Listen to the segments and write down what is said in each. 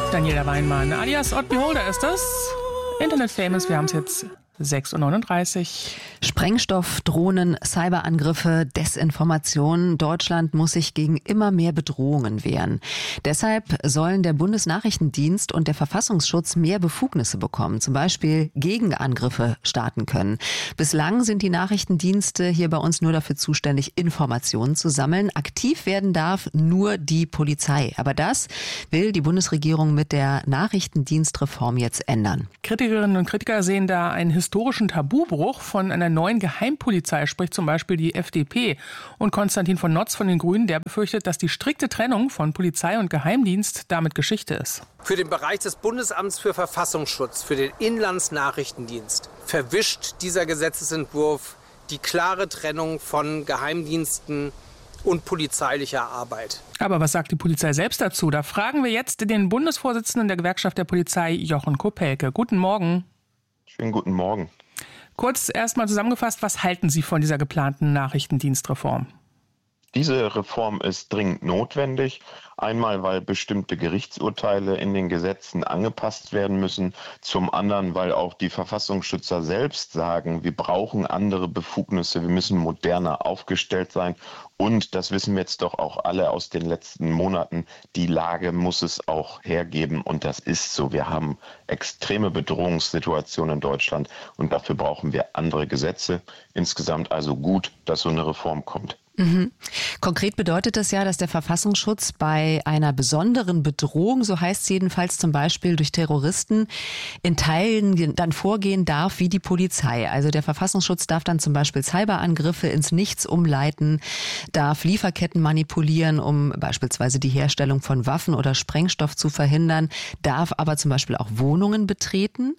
Daniela Weinmann, alias Odd Beholder ist das. Internet Famous, wir haben es jetzt 6:39 Uhr. Sprengstoff, Drohnen, Cyberangriffe, Desinformation. Deutschland muss sich gegen immer mehr Bedrohungen wehren. Deshalb sollen der Bundesnachrichtendienst und der Verfassungsschutz mehr Befugnisse bekommen, zum Beispiel Gegenangriffe starten können. Bislang sind die Nachrichtendienste hier bei uns nur dafür zuständig, Informationen zu sammeln. Aktiv werden darf nur die Polizei. Aber das will die Bundesregierung mit der Nachrichtendienstreform jetzt ändern. Kritikerinnen und Kritiker sehen da einen historischen Tabubruch. Von einer neuen Geheimpolizei spricht zum Beispiel die FDP. Und Konstantin von Notz von den Grünen, der befürchtet, dass die strikte Trennung von Polizei und Geheimdienst damit Geschichte ist. Für den Bereich des Bundesamts für Verfassungsschutz, für den Inlandsnachrichtendienst, verwischt dieser Gesetzesentwurf die klare Trennung von Geheimdiensten und polizeilicher Arbeit. Aber was sagt die Polizei selbst dazu? Da fragen wir jetzt den Bundesvorsitzenden der Gewerkschaft der Polizei, Jochen Kopelke. Guten Morgen. Schönen guten Morgen. Kurz erstmal zusammengefasst, was halten Sie von dieser geplanten Nachrichtendienstreform? Diese Reform ist dringend notwendig. Einmal, weil bestimmte Gerichtsurteile in den Gesetzen angepasst werden müssen. Zum anderen, weil auch die Verfassungsschützer selbst sagen, wir brauchen andere Befugnisse, wir müssen moderner aufgestellt sein. Und das wissen wir jetzt doch auch alle aus den letzten Monaten, die Lage muss es auch hergeben. Und das ist so. Wir haben extreme Bedrohungssituationen in Deutschland und dafür brauchen wir andere Gesetze. Insgesamt also gut, dass so eine Reform kommt. Mhm. Konkret bedeutet das ja, dass der Verfassungsschutz bei einer besonderen Bedrohung, so heißt es jedenfalls zum Beispiel durch Terroristen, in Teilen dann vorgehen darf wie die Polizei. Also der Verfassungsschutz darf dann zum Beispiel Cyberangriffe ins Nichts umleiten, darf Lieferketten manipulieren, um beispielsweise die Herstellung von Waffen oder Sprengstoff zu verhindern, darf aber zum Beispiel auch Wohnungen betreten.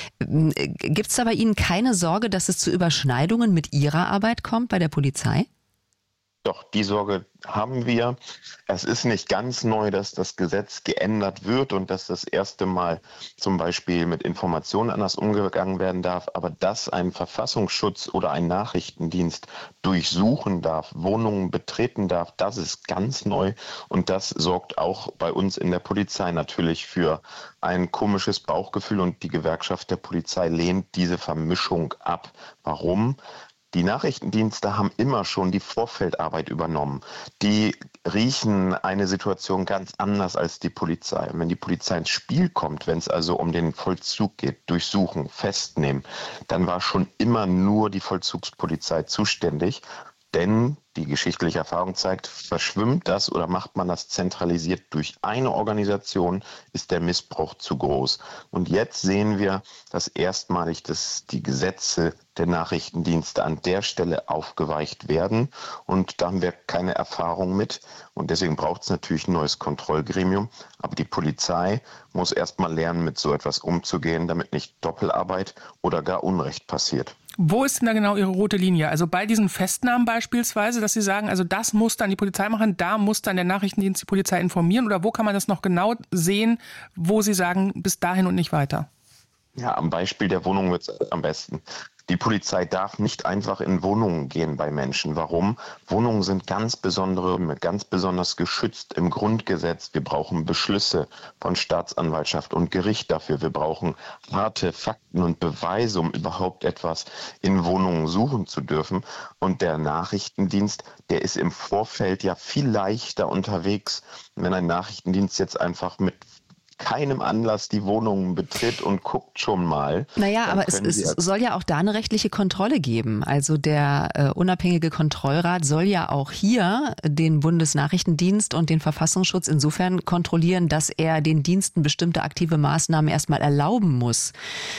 Gibt es da bei Ihnen keine Sorge, dass es zu Überschneidungen mit Ihrer Arbeit kommt bei der Polizei? Doch, die Sorge haben wir. Es ist nicht ganz neu, dass das Gesetz geändert wird und dass das erste Mal zum Beispiel mit Informationen anders umgegangen werden darf. Aber dass ein Verfassungsschutz oder ein Nachrichtendienst durchsuchen darf, Wohnungen betreten darf, das ist ganz neu. Und das sorgt auch bei uns in der Polizei natürlich für ein komisches Bauchgefühl. Und die Gewerkschaft der Polizei lehnt diese Vermischung ab. Warum? Die Nachrichtendienste haben immer schon die Vorfeldarbeit übernommen. Die riechen eine Situation ganz anders als die Polizei. Und wenn die Polizei ins Spiel kommt, wenn es also um den Vollzug geht, durchsuchen, festnehmen, dann war schon immer nur die Vollzugspolizei zuständig. Denn die geschichtliche Erfahrung zeigt, verschwimmt das oder macht man das zentralisiert durch eine Organisation, ist der Missbrauch zu groß. Und jetzt sehen wir, dass erstmalig die Gesetze der Nachrichtendienste an der Stelle aufgeweicht werden. Und da haben wir keine Erfahrung mit. Und deswegen braucht es natürlich ein neues Kontrollgremium. Aber die Polizei muss erstmal lernen, mit so etwas umzugehen, damit nicht Doppelarbeit oder gar Unrecht passiert. Wo ist denn da genau Ihre rote Linie? Also bei diesen Festnahmen beispielsweise, dass Sie sagen, also das muss dann die Polizei machen, da muss dann der Nachrichtendienst die Polizei informieren, oder wo kann man das noch genau sehen, wo Sie sagen, bis dahin und nicht weiter? Ja, am Beispiel der Wohnung wird es am besten. Die Polizei darf nicht einfach in Wohnungen gehen bei Menschen. Warum? Wohnungen sind ganz besonders geschützt im Grundgesetz. Wir brauchen Beschlüsse von Staatsanwaltschaft und Gericht dafür. Wir brauchen harte Fakten und Beweise, um überhaupt etwas in Wohnungen suchen zu dürfen. Und der Nachrichtendienst, der ist im Vorfeld ja viel leichter unterwegs. Wenn ein Nachrichtendienst jetzt einfach mit keinem Anlass die Wohnungen betritt und guckt schon mal. Naja, aber es soll ja auch da eine rechtliche Kontrolle geben. Also der unabhängige Kontrollrat soll ja auch hier den Bundesnachrichtendienst und den Verfassungsschutz insofern kontrollieren, dass er den Diensten bestimmte aktive Maßnahmen erstmal erlauben muss.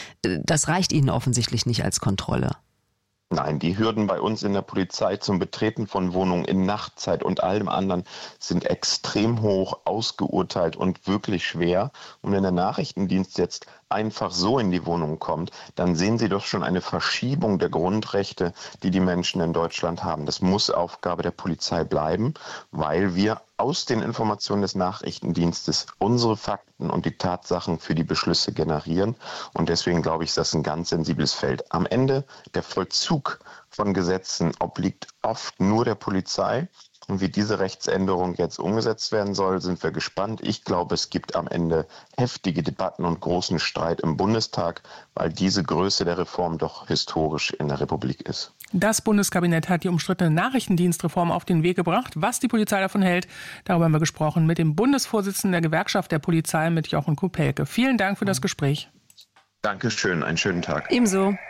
Das reicht Ihnen offensichtlich nicht als Kontrolle. Nein, die Hürden bei uns in der Polizei zum Betreten von Wohnungen in Nachtzeit und allem anderen sind extrem hoch, ausgeurteilt und wirklich schwer. Und wenn der Nachrichtendienst jetzt einfach so in die Wohnung kommt, dann sehen Sie doch schon eine Verschiebung der Grundrechte, die die Menschen in Deutschland haben. Das muss Aufgabe der Polizei bleiben, weil wir aus den Informationen des Nachrichtendienstes unsere Fakten und die Tatsachen für die Beschlüsse generieren. Und deswegen glaube ich, ist das ein ganz sensibles Feld. Am Ende der Vollzug von Gesetzen obliegt oft nur der Polizei. Und wie diese Rechtsänderung jetzt umgesetzt werden soll, sind wir gespannt. Ich glaube, es gibt am Ende heftige Debatten und großen Streit im Bundestag, weil diese Größe der Reform doch historisch in der Republik ist. Das Bundeskabinett hat die umstrittene Nachrichtendienstreform auf den Weg gebracht. Was die Polizei davon hält, darüber haben wir gesprochen mit dem Bundesvorsitzenden der Gewerkschaft der Polizei, mit Jochen Kopelke. Vielen Dank für das Gespräch. Dankeschön, einen schönen Tag. Ebenso.